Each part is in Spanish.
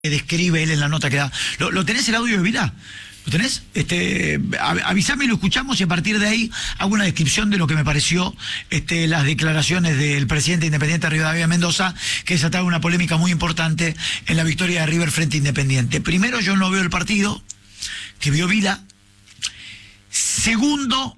describe él en la nota que da. ¿Lo tenés el audio de Vila? ¿Lo tenés? Avísame y lo escuchamos y a partir de ahí hago una descripción de lo que me pareció las declaraciones del presidente Independiente Rivadavia Mendoza, que desataron una polémica muy importante en la victoria de River frente a Independiente. Primero, yo no veo el partido que vio Vila. Segundo,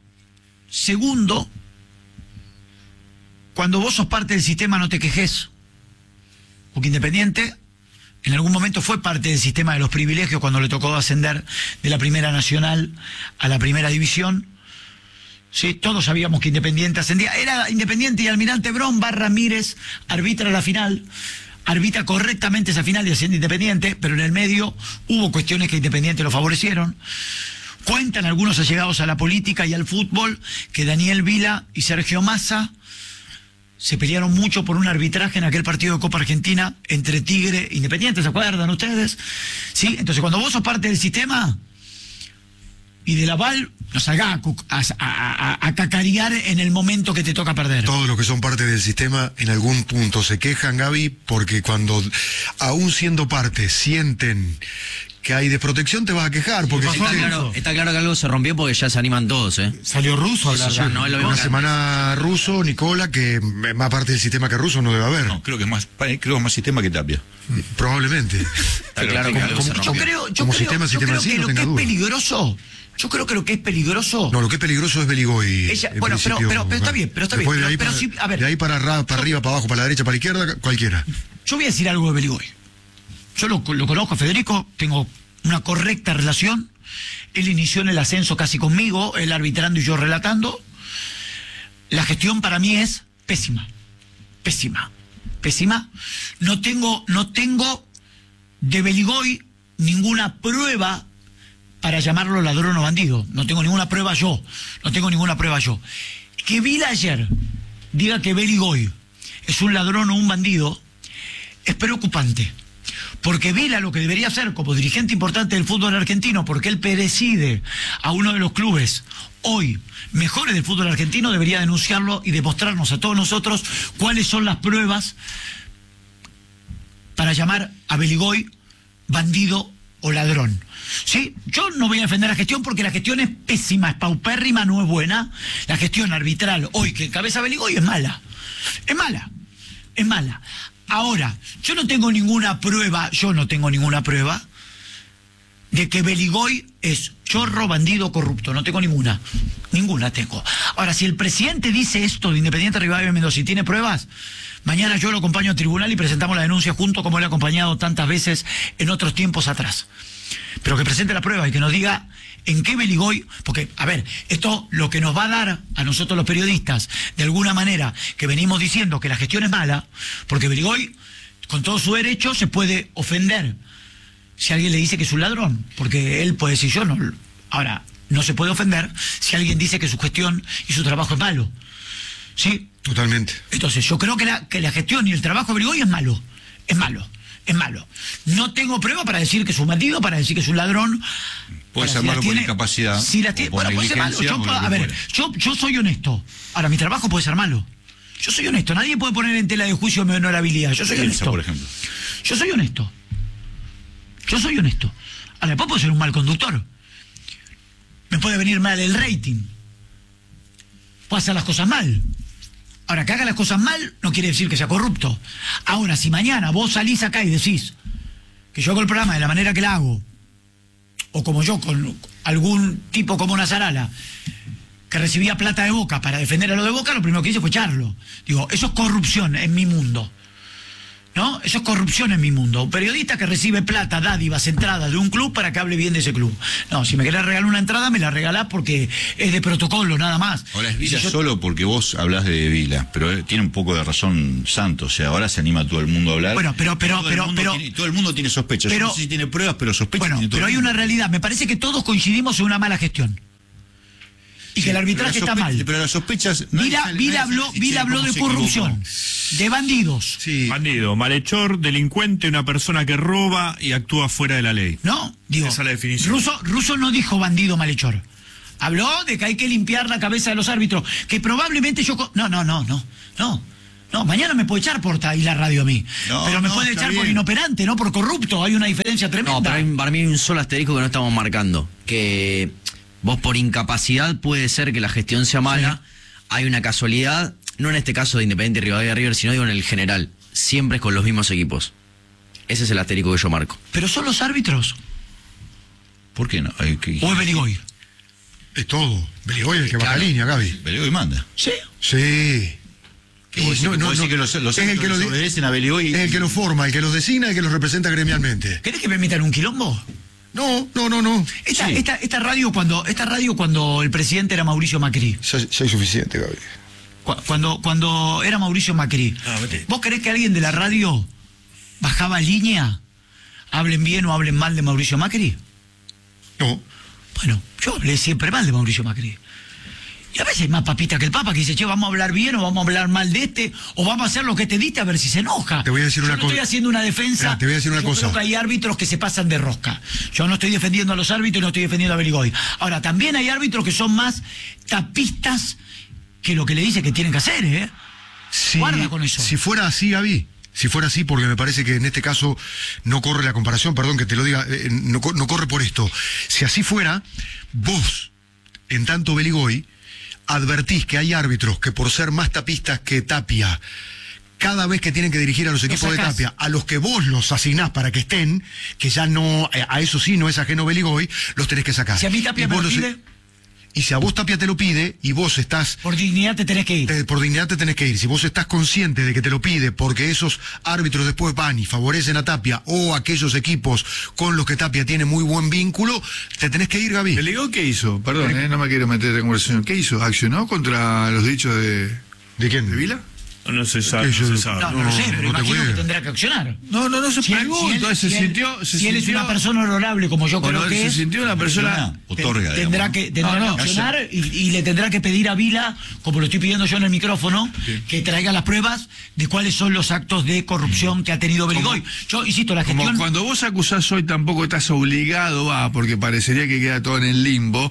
cuando vos sos parte del sistema no te quejes, porque Independiente en algún momento fue parte del sistema de los privilegios cuando le tocó ascender de la Primera Nacional a la Primera División. Sí, todos sabíamos que Independiente ascendía. Era Independiente y Almirante Brown, Ramírez arbitra la final, arbitra correctamente esa final y asciende Independiente, pero en el medio hubo cuestiones que Independiente lo favorecieron. Cuentan algunos allegados a la política y al fútbol que Daniel Vila y Sergio Massa se pelearon mucho por un arbitraje en aquel partido de Copa Argentina entre Tigre e Independiente, ¿se acuerdan ustedes? ¿Sí? Entonces, cuando vos sos parte del sistema y del aval, no salgás a cacarear en el momento que te toca perder. Todos los que son parte del sistema en algún punto se quejan, Gaby, porque cuando, aún siendo parte, sienten que hay desprotección, te vas a quejar. Porque está claro que algo se rompió porque ya se animan todos, ¿eh? Salió Russo a hablar. Ya no es lo mismo. Una semana Russo, Nicola, que más parte del sistema que Russo no debe haber. No, creo que es más sistema que Tapia. Probablemente. Está claro que algo se rompió. Yo creo que lo que es peligroso... Yo creo que lo que es peligroso... No, lo que es peligroso es Beligoy. Bueno, pero está bien, Después de ahí, de ahí para arriba, para abajo, para la derecha, para la izquierda, cualquiera. Yo voy a decir algo de Beligoy. Yo lo conozco a Federico, tengo una correcta relación. Él inició en el ascenso casi conmigo, él arbitrando y yo relatando. La gestión para mí es pésima. Pésima. Pésima. No tengo de Beligoy ninguna prueba para llamarlo ladrón o bandido. No tengo ninguna prueba yo. Que Vila ayer diga que Beligoy es un ladrón o un bandido es preocupante. Porque Vila lo que debería hacer como dirigente importante del fútbol argentino, porque él preside a uno de los clubes hoy mejores del fútbol argentino, debería denunciarlo y demostrarnos a todos nosotros cuáles son las pruebas para llamar a Beligoy bandido o ladrón. ¿Sí? Yo no voy a defender la gestión porque la gestión es pésima, es paupérrima, no es buena. La gestión arbitral hoy que encabeza Beligoy es mala. Es mala. Ahora, yo no tengo ninguna prueba de que Beligoy es chorro, bandido, corrupto. No tengo ninguna tengo. Ahora, si el presidente dice esto de Independiente Rivadavia Mendoza y tiene pruebas, mañana yo lo acompaño al tribunal y presentamos la denuncia junto como lo he acompañado tantas veces en otros tiempos atrás. Pero que presente la prueba y que nos diga en qué Beligoy, porque, a ver, esto lo que nos va a dar a nosotros los periodistas, de alguna manera, que venimos diciendo que la gestión es mala, porque Beligoy, con todo su derecho, se puede ofender si alguien le dice que es un ladrón, porque él puede decir yo no. Ahora, no se puede ofender si alguien dice que su gestión y su trabajo es malo. ¿Sí? Totalmente. Entonces, yo creo que la gestión y el trabajo de Beligoy es malo. No tengo prueba para decir que es un bandido, para decir que es un ladrón. Puede ser malo por incapacidad. Si la tiene, bueno, puede ser malo. Yo soy honesto. Ahora, mi trabajo puede ser malo. Yo soy honesto. Nadie puede poner en tela de juicio mi honorabilidad. Yo soy honesto. Por ejemplo. Yo soy honesto. Ahora, después puedo ser un mal conductor. Me puede venir mal el rating. Puedo hacer las cosas mal. Ahora, que haga las cosas mal no quiere decir que sea corrupto. Ahora, si mañana vos salís acá y decís que yo hago el programa de la manera que la hago, o como yo, con algún tipo como Nazarala, que recibía plata de Boca para defender a lo de Boca, lo primero que hice fue echarlo. Digo, eso es corrupción en mi mundo. ¿No? Eso es corrupción en mi mundo. Un periodista que recibe plata, dádivas, entradas de un club para que hable bien de ese club. No, si me querés regalar una entrada, me la regalás porque es de protocolo, nada más. Ahora es Vila solo porque vos hablas de Vila, pero tiene un poco de razón Santos. O sea, ahora se anima todo el mundo a hablar. Bueno, pero todo el mundo tiene sospechas. Yo no sé si tiene pruebas, pero sospechas. Bueno, pero hay una realidad. Me parece que todos coincidimos en una mala gestión. Y sí, que el arbitraje está mal. Pero las sospechas... Vila habló de corrupción, de bandidos. Sí. Bandido, malhechor, delincuente, una persona que roba y actúa fuera de la ley. No, digo, esa es la definición. Russo no dijo bandido, malhechor. Habló de que hay que limpiar la cabeza de los árbitros, que probablemente yo... No. No, mañana me puede echar por la radio a mí. No, pero me no, puede está echar por bien. inoperante, no por corrupto. Hay una diferencia tremenda. No, pero para mí hay un solo asterisco que no estamos marcando. Que vos por incapacidad puede ser que la gestión sea mala. Sí. Hay una casualidad, no en este caso de Independiente y Rivadavia River, sino digo en el general. Siempre es con los mismos equipos. Ese es el asterisco que yo marco. Pero son los árbitros. ¿Por qué no? ¿O es Beligoy? Es todo. Beligoy es el que baja línea, Gaby. Beligoy manda. Sí. Sí. No, que los es el que obedecen a Beligoy. Es el que los forma, el que los designa y el que los representa gremialmente. ¿Querés que me metan un quilombo? No. Esta radio cuando el presidente era Mauricio Macri. Ya es suficiente, Gaby. Cuando era Mauricio Macri. ¿Vos querés que alguien de la radio bajaba línea? ¿Hablen bien o hablen mal de Mauricio Macri? No. Bueno, yo hablé siempre mal de Mauricio Macri. Y a veces hay más papita que el Papa que dice, che, vamos a hablar bien o vamos a hablar mal de este, o vamos a hacer lo que te diste a ver si se enoja. Te voy a decir una cosa. Yo no estoy cosa. haciendo una defensa. Mirá, te voy a decir una cosa. Creo que hay árbitros que se pasan de rosca. Yo no estoy defendiendo a los árbitros y no estoy defendiendo a Beligoy. Ahora, también hay árbitros que son más tapistas que lo que le dice que tienen que hacer, ¿eh? Guarda con eso. Si fuera así, Gaby. Si fuera así, porque me parece que en este caso no corre la comparación, perdón que te lo diga, no corre por esto. Si así fuera, vos, en tanto Beligoy, advertís que hay árbitros que por ser más tapistas que Tapia, cada vez que tienen que dirigir a los equipos de Tapia, a los que vos los asignás para que estén, que ya no, a eso sí no es ajeno Beligoy, los tenés que sacar. Si a mí Tapia me lo pide... Y si a vos Tapia te lo pide y vos estás... Por dignidad te tenés que ir. Por dignidad te tenés que ir. Si vos estás consciente de que te lo pide porque esos árbitros después van y favorecen a Tapia o aquellos equipos con los que Tapia tiene muy buen vínculo, te tenés que ir, Gaby. ¿Delegó qué hizo? Perdón, no me quiero meter en conversación. ¿Qué hizo? ¿Accionó contra los dichos de quién? ¿De Vila? No se sabe. No lo sé, pero imagino puede. que tendrá que accionar. No se preguntó. Se sintió. Si él es una persona honorable como yo creo que es, se sintió una persona. Otorga, tendrá que accionar y le tendrá que pedir a Vila, como lo estoy pidiendo yo en el micrófono, que traiga las pruebas de cuáles son los actos de corrupción que ha tenido Beligoy. Yo insisto, la gestión... Como cuando vos acusás hoy tampoco estás obligado porque parecería que queda todo en el limbo.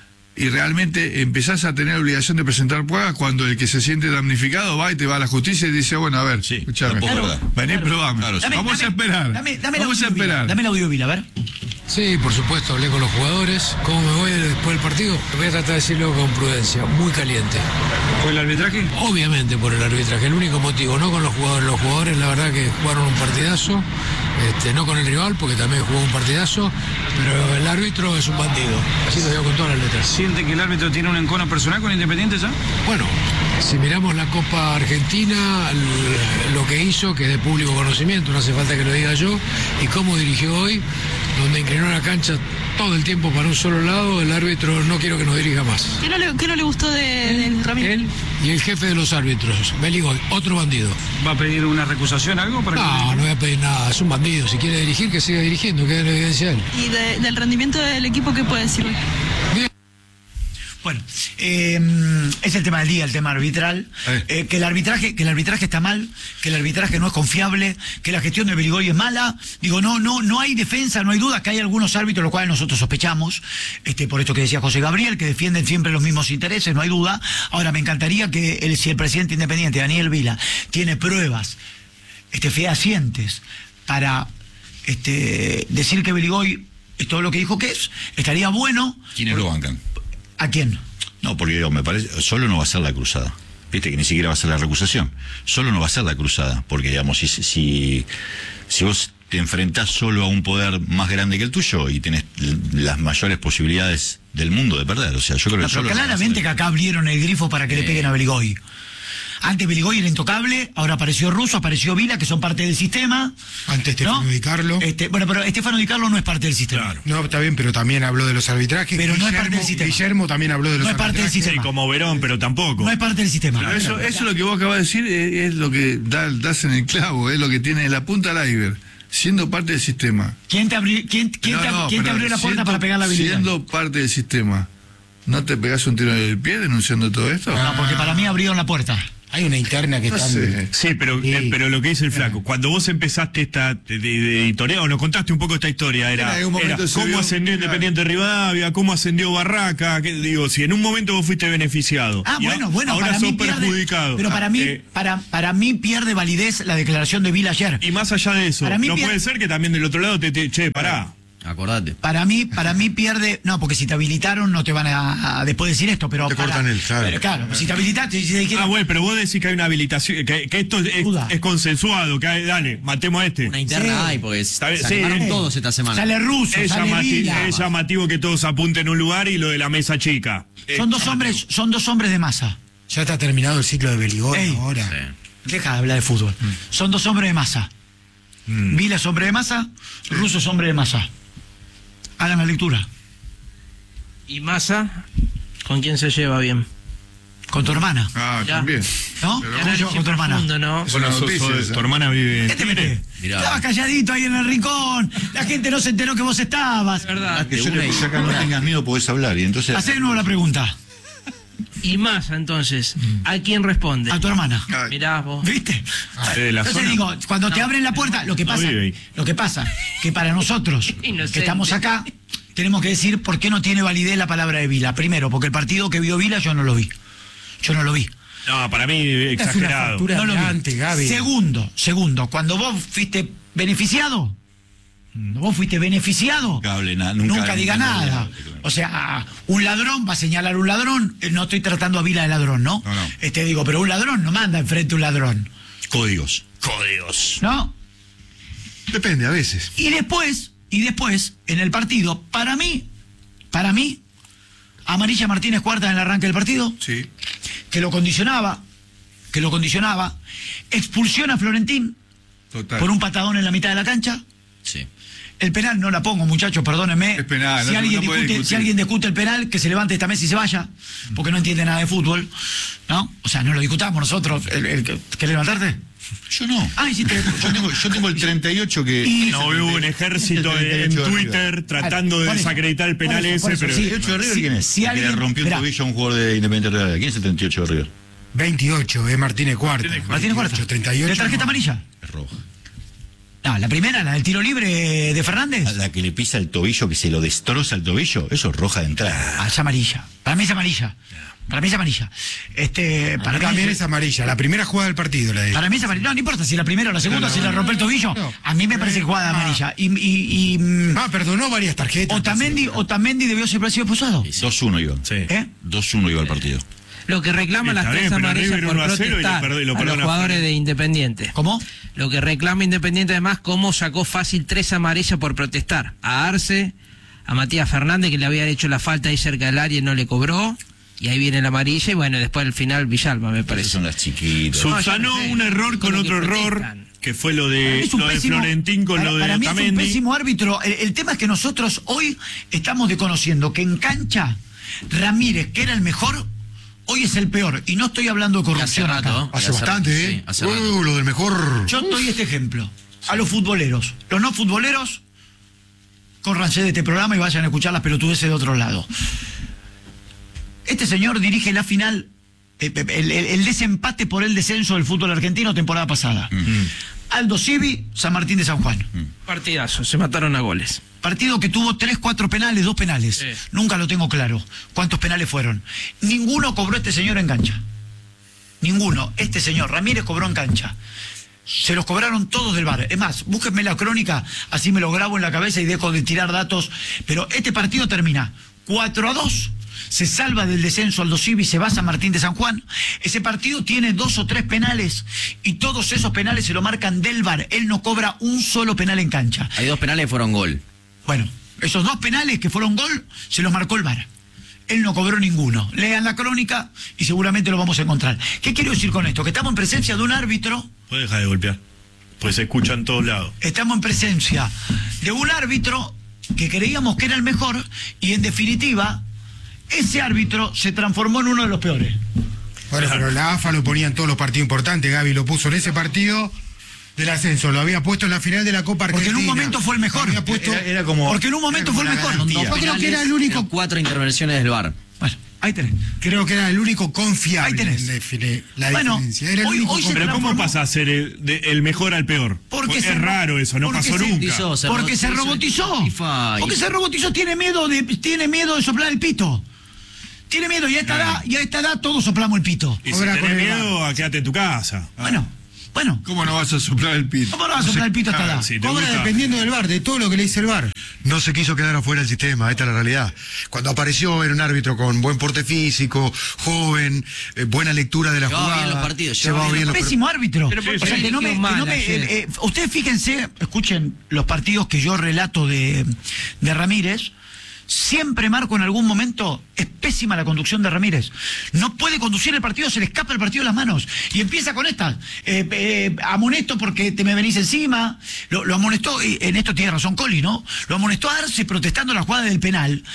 Y realmente empezás a tener obligación de presentar pruebas cuando el que se siente damnificado va y te va a la justicia y dice, bueno, a ver, escuchame, vení, probame. Claro, vamos a esperar. Vamos a esperar. Dame el audio, Vila, a ver. Sí, por supuesto, hablé con los jugadores. ¿Cómo me voy después del partido? Voy a tratar de decirlo con prudencia, muy caliente. ¿Por el arbitraje? Obviamente por el arbitraje, el único motivo, no con los jugadores. Los jugadores, la verdad que jugaron un partidazo, no con el rival, porque también jugó un partidazo, pero el árbitro es un bandido. Así lo digo con todas las letras. ¿Siente que el árbitro tiene un encono personal con Independiente ya? Bueno, si miramos la Copa Argentina, lo que hizo, que es de público conocimiento, no hace falta que lo diga yo, y cómo dirigió hoy, donde inclinó la cancha todo el tiempo para un solo lado, el árbitro no quiero que nos dirija más. ¿Qué no le gustó de Ramírez? Él y el jefe de los árbitros, Beligoy, otro bandido. ¿Va a pedir una recusación, algo? No voy a pedir nada, es un bandido. Si quiere dirigir, que siga dirigiendo, que dé la evidencia a él. ¿Y del rendimiento del equipo qué puede decirle? Bien. Bueno, es el tema del día, el tema arbitral. Que el arbitraje está mal, que el arbitraje no es confiable, que la gestión de Beligoy es mala. Digo, no hay defensa, no hay duda que hay algunos árbitros, los cuales nosotros sospechamos, por esto que decía José Gabriel, que defienden siempre los mismos intereses, no hay duda. Ahora, me encantaría que si el presidente independiente, Daniel Vila, tiene pruebas fehacientes para decir que Beligoy es todo lo que dijo que es, estaría bueno. ¿Quiénes lo bancan? ¿A quién? No, porque digo, me parece, solo no va a ser la cruzada. Viste que ni siquiera va a ser la recusación. Solo no va a ser la cruzada, porque digamos, si vos te enfrentás solo a un poder más grande que el tuyo y tenés las mayores posibilidades del mundo de perder, o sea, yo creo que solo claramente que acá abrieron el grifo para que le peguen a Beligoy. Antes Beligoy era intocable, ahora apareció Russo, apareció Vila, que son parte del sistema. Antes Stefano Di Carlo. Bueno, pero Stefano Di Carlo no es parte del sistema. Claro. No, está bien, pero también habló de los arbitrajes. Pero no es parte del sistema. Guillermo también habló de los arbitrajes. No es parte del sistema. Sí, como Verón, pero tampoco. No es parte del sistema. Claro, eso es lo que vos acabas de decir, es lo que das en el clavo, es lo que tiene la punta del iceberg. Siendo parte del sistema. ¿Quién te abrió la puerta para pegar la habilidad? Siendo parte del sistema, ¿no te pegás un tiro en el pie denunciando todo esto? No, porque para mí abrieron la puerta. Hay una interna que está... Sí, pero lo que dice el flaco, cuando vos empezaste esta de editorial, o nos contaste un poco esta historia, era cómo ascendió Independiente Rivadavia, cómo ascendió Barraca, digo, si en un momento vos fuiste beneficiado. Bueno, ahora para sos mí pierde, perjudicado. pero para mí pierde validez la declaración de Vila ayer. Y más allá de eso, no puede ser que también del otro lado che, pará. Acordate. Para mí pierde, no, porque si te habilitaron no te van a después decir esto, pero te cortan el pero claro, si te habilitaste, si te dijeron, bueno, pero vos decís que hay una habilitación, que esto es consensuado, que dale, matemos a este. Una interna hay, porque se animaron todos esta semana. Sale Russo, sale Vila. Es llamativo que todos apunten a un lugar y lo de la mesa chica. Son dos hombres de masa. Ya está terminado el ciclo de Beligón ahora. Deja de hablar de fútbol. Son dos hombres de masa. Vila es hombre de masa, Russo es hombre de masa. Hagan la lectura. ¿Y Massa? ¿Con quién se lleva bien? Con tu hermana. También. ¿No? ¿Cómo lleva con tu hermana? ¿No? Bueno, tu hermana vive ¿Qué te metes? Estabas calladito ahí en el rincón. La gente no se enteró que vos estabas. ¿Verdad? Que yo le puse acá, no tengas miedo, podés hablar. Y entonces. Hacé de nuevo la pregunta. ¿Y Massa, entonces? ¿A quién responde? A tu hermana. Mirá vos. ¿Viste? de la Entonces zona. digo, cuando te abren la puerta, lo que pasa, que para nosotros, Inocente. que estamos acá, tenemos que decir por qué no tiene validez la palabra de Vila. Primero, porque el partido que vio Vila yo no lo vi. No, para mí exagerado. No lo vi. Adelante, Gaby. Segundo, cuando vos fuiste beneficiado, nunca diga nada. O sea, un ladrón va a señalar un ladrón. No estoy tratando a Vila de ladrón, ¿no? No. Digo, pero un ladrón no manda enfrente un ladrón. Códigos. ¿No? Depende, a veces. Y después, en el partido, para mí, amarilla Martínez Cuarta en el arranque del partido, Sí. que lo condicionaba, expulsión a Florentín Total. por un patadón en la mitad de la cancha. Sí. El penal no la pongo, muchachos, perdónenme. Es penal, si, no puede discutir. si alguien discute el penal, que se levante esta mesa y se vaya, porque no entiende nada de fútbol, ¿no? O sea, no lo discutamos nosotros. ¿Querés levantarte? Yo no. Hiciste. Yo tengo el 38 que. No hubo un ejército en Twitter tratando de Por eso, desacreditar el penal por eso, pero. sí. ¿El 38 de River quién es? Si El que le alguien- rompió el mirá. tobillo a un jugador de Independiente Rivadavia. ¿Quién es el 38 de River? 28, es Martínez Cuarta. Martínez Cuarta. 38. ¿De tarjeta no. amarilla? Es roja. No, la primera, la del tiro libre de Fernández. A la que le pisa el tobillo, que se lo destroza el tobillo, eso es roja de entrada. Es amarilla. Para mí es amarilla. Para mí También es amarilla. La primera jugada del partido, la de Para mí es amarilla. No importa si la primera o la segunda, si le rompe el tobillo. No. A mí me parece que jugada amarilla. perdonó varias tarjetas. Otamendi debió ser expulsado. 2-1 iba. Sí. 2-1 iba el partido. Lo que reclama Está las bien, tres pero amarillas River por 1-0 y lo protestar perdo- y lo a los perdona jugadores Fernández. de Independiente. ¿Cómo? Lo que reclama Independiente además, cómo sacó fácil 3 amarillas por protestar. A Arce, a Matías Fernández, que le había hecho la falta ahí cerca del área y no le cobró. Y ahí viene la amarilla y bueno, después al final Villalba, me Esas parece. son las chiquitas. Subsanó un error con Lo que otro error, protestan. que fue lo de Es un pésimo- Florentín con lo de para mí es un Otamendi. pésimo árbitro. El tema es que nosotros hoy estamos desconociendo que en cancha Ramírez, que era el mejor, hoy es el peor. Y no estoy hablando de corrupción Hace rato, acá. Hace bastante, sí, ¿eh? hace rato. Lo del mejor. Yo doy este ejemplo. A los futboleros. Los no futboleros, córranse de este programa y vayan a escuchar las pelotudeces de otro lado. Este señor dirige la final, el desempate por el descenso del fútbol argentino temporada pasada. Aldo Civi, San Martín de San Juan. Partidazo, se mataron a goles. Partido que tuvo 3, 4 penales, 2 penales. Sí. Nunca lo tengo claro. ¿Cuántos penales fueron? Ninguno cobró este señor en cancha. Ninguno. Este señor Ramírez cobró en cancha. Se los cobraron todos del VAR. Es más, búsquenme la crónica, así me lo grabo en la cabeza y dejo de tirar datos. Pero este partido termina 4-2. Se salva del descenso Aldo Civi, se va a San Martín de San Juan. Ese partido tiene 2 o 3 penales y todos esos penales se lo marcan del VAR. Él no cobra un solo penal en cancha. Hay 2 penales que fueron gol. Bueno, esos 2 penales que fueron gol, se los marcó el VAR. Él no cobró ninguno. Lean la crónica y seguramente lo vamos a encontrar. ¿Qué quiero decir con esto? Que estamos en presencia de un árbitro. Puedes dejar de golpear. Pues se escucha en todos lados. Estamos en presencia de un árbitro que creíamos que era el mejor y en definitiva, ese árbitro se transformó en uno de los peores. Bueno, pero la AFA lo ponía en todos los partidos importantes. Gaby lo puso en ese partido del ascenso. Lo había puesto en la final de la Copa Porque Argentina. en un momento fue el mejor. Era como. Porque en un momento fue el mejor. Son 2 Yo creo penales, que era el único. pero 4 intervenciones del VAR. Bueno, Ahí tenés. Creo que era el único confiable. Ahí tenés. La Bueno, diferencia. Era el hoy- único hoy se confiable. Pero ¿cómo transformó. pasa a ser el mejor al peor? Porque es raro eso, no pasó nunca. Porque se robotizó. Porque se robotizó, tiene miedo de soplar el pito. Tiene miedo, y a esta edad todos soplamos el pito. Y si tenés miedo, quédate en tu casa. Bueno. ¿Cómo no vas a soplar el pito? ¿Cómo no vas a soplar el pito hasta edad? Si te Cobra gusta- dependiendo del VAR, de todo lo que le dice el VAR. No se quiso quedar afuera del sistema, esta es la realidad. Cuando apareció era un árbitro con buen porte físico, joven, buena lectura de la Llevaba jugada. bien los partidos, llevaba bien los Pésimo árbitro. Pero ¿por O sea, qué que no me, eligió mal ayer? ustedes fíjense, escuchen los partidos que yo relato de Ramírez. Siempre marco en algún momento, es pésima la conducción de Ramírez. No puede conducir el partido, se le escapa el partido de las manos. Y empieza con estas. Amonesto porque te me venís encima. Lo amonestó, y en esto tiene razón Coli, ¿no? Lo amonestó a Arce protestando la jugada del penal.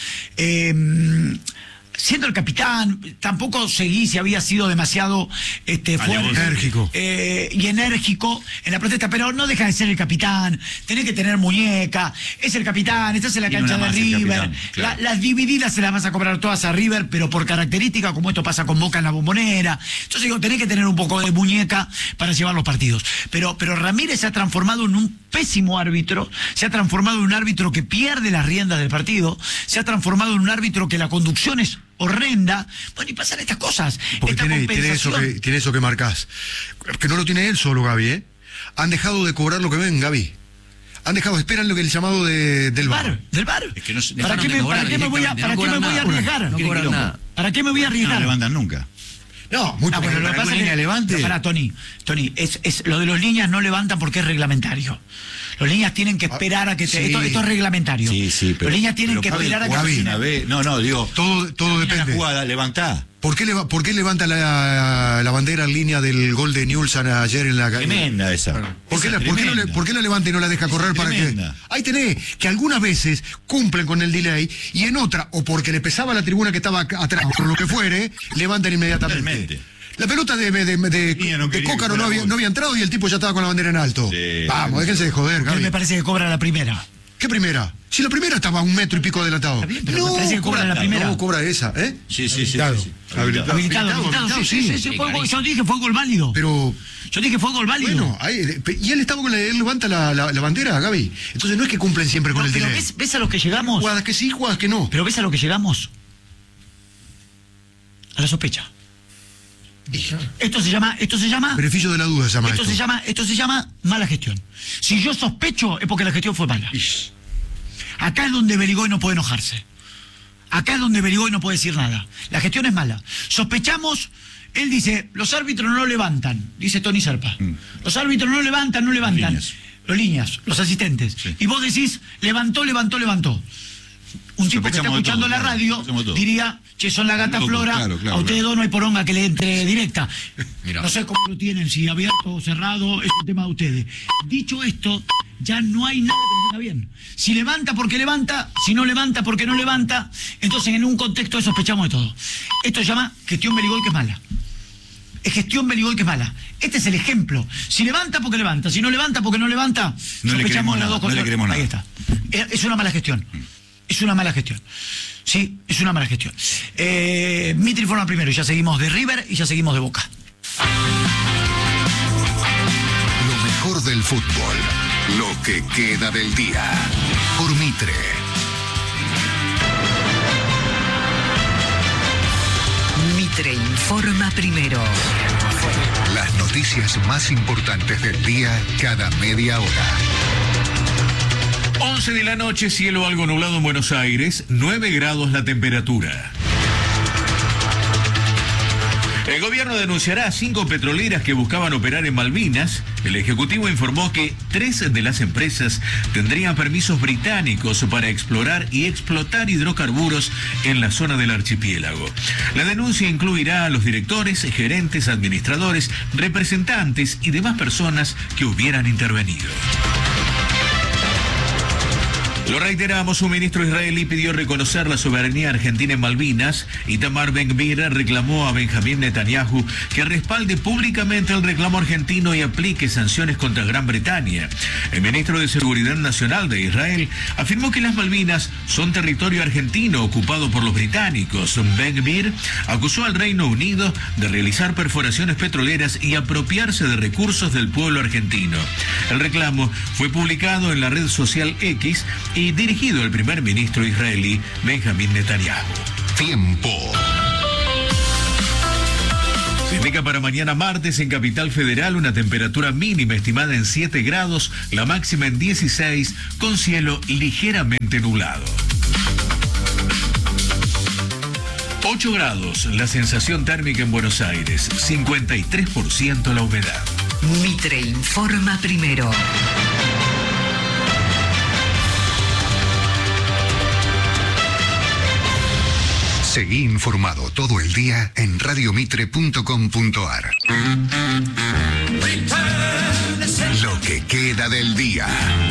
Siendo el capitán, tampoco seguí si había sido demasiado fuerte, enérgico. y enérgico en la protesta, pero no deja de ser el capitán, tenés que tener muñeca, es el capitán, estás en la Tiene cancha una de más el River, capitán, claro. las divididas se las vas a cobrar todas a River, pero por característica, como esto pasa con Boca en la Bombonera. Entonces digo, tenés que tener un poco de muñeca para llevar los partidos. Pero Ramírez se ha transformado en un pésimo árbitro, se ha transformado en un árbitro que pierde las riendas del partido, se ha transformado en un árbitro que la conducción es horrenda. Bueno, y pasan estas cosas. Porque esta tiene eso que marcás. Que no lo tiene él solo, Gaby, ¿eh? Han dejado de cobrar lo que ven, Gaby. Han dejado, esperan lo que el llamado del VAR. Del VAR. Es que no se- ¿Para qué me voy a arriesgar? No cobran nada. ¿Para qué me voy a No arriesgar? levantan nunca. No, mucho No, pero lo que pasa es que, pará, Tony, es lo de los líneas no levantan porque es reglamentario. Los líneas tienen que esperar a que sí. esto es reglamentario. Sí, pero... Los líneas tienen que pero, esperar a que Gaby, termine. una vez, no, digo... Todo termina depende. la jugada, levantá. ¿Por qué levanta la bandera en línea del gol de Newellson ayer en la calle? Tremenda esa. ¿Por qué, Esa la, ¿Por qué la levanta y no la deja correr para que...? tremenda. Ahí tenés, que algunas veces cumplen con el delay y en otra, o porque le pesaba la tribuna que estaba atrás, o por lo que fuere, levantan inmediatamente. Totalmente. La pelota de no quería Cócaro que no fuera había entrado y el tipo ya estaba con la bandera en alto. Sí. Vamos, déjense de joder, Él Gaby. me parece que cobra la primera. ¿Qué primera? Si la primera estaba a 1 metro y pico adelantado. Está bien, pero me parece que cobra la cobra- primera. No, cobra esa, ¿eh? Sí. Claro. Habilitado. Habilitado, sí, yo dije fue gol válido. Pero... Yo dije fue gol válido. Bueno, y él estaba con él levanta la bandera, Gaby. Entonces no es que cumplen siempre con No, el pero delay. ¿ves a lo que llegamos? Jugadas que sí, jugadas que no. Pero ¿ves a lo que llegamos? A la sospecha. Esto se llama Beneficio de la duda se llama esto se llama mala gestión. Si yo sospecho es porque la gestión fue mala. Acá es donde Berigoy no puede enojarse. Acá es donde Berigoy no puede decir nada. La gestión es mala. Sospechamos, él dice, los árbitros no levantan, dice Tony Serpa. Los árbitros no levantan. Los líneas, los asistentes. Sí. Y vos decís, levantó. Un tipo que está Sospechamos de escuchando todo, la claro, radio sospechamos de todo. diría, che, son la gata Loco, Flora, claro, a ustedes dos no hay poronga que le entre directa. Mirá. No sé cómo lo tienen, si abierto o cerrado, es un tema de ustedes. Dicho esto, ya no hay nada que nos venga bien. Si levanta porque levanta, si no levanta porque no levanta, entonces en un contexto sospechamos de todo. Esto se llama gestión Berigoy, que es mala. Es gestión Berigoy, que es mala. Este es el ejemplo. Si levanta porque levanta, si no levanta porque no levanta, No le sospechamos queremos de las nada, dos cosas. no le queremos Ahí nada. está. Es una mala gestión. Es una mala gestión. Sí, es una mala gestión. Mitri informa primero y ya seguimos de River y ya seguimos de Boca. Lo mejor del fútbol. Lo que queda del día. Por Mitre. Mitre informa primero. Las noticias más importantes del día cada media hora. 11 de la noche, cielo algo nublado en Buenos Aires, 9 grados la temperatura. El gobierno denunciará a 5 petroleras que buscaban operar en Malvinas. El Ejecutivo informó que 3 de las empresas tendrían permisos británicos para explorar y explotar hidrocarburos en la zona del archipiélago. La denuncia incluirá a los directores, gerentes, administradores, representantes y demás personas que hubieran intervenido. Lo reiteramos, un ministro israelí pidió reconocer la soberanía argentina en Malvinas. Itamar Ben-Gvir reclamó a Benjamín Netanyahu que respalde públicamente el reclamo argentino y aplique sanciones contra Gran Bretaña. El ministro de Seguridad Nacional de Israel afirmó que las Malvinas son territorio argentino ocupado por los británicos. Ben-Gvir acusó al Reino Unido de realizar perforaciones petroleras y apropiarse de recursos del pueblo argentino. El reclamo fue publicado en la red social X y dirigido al primer ministro israelí Benjamín Netanyahu. Tiempo. Se indica para mañana martes en Capital Federal una temperatura mínima estimada en 7 grados, la máxima en 16, con cielo ligeramente nublado. 8 grados, la sensación térmica en Buenos Aires, 53% la humedad. Mitre informa primero. Seguí informado todo el día en radiomitre.com.ar. Lo que queda del día.